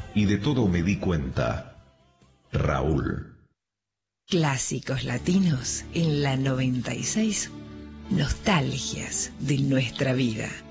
y de todo me di cuenta. Raúl. Clásicos latinos en la 96. Nostalgias de nuestra vida.